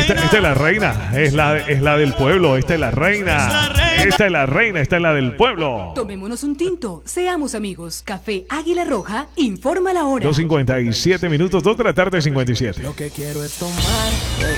esta es la reina, es la del pueblo, esta es la reina. Esta es la reina, esta es la del pueblo. Tomémonos un tinto, seamos amigos. Café Águila Roja, informa la hora. 2:57 minutos, 2 de la tarde, 57. Lo que quiero es tomar.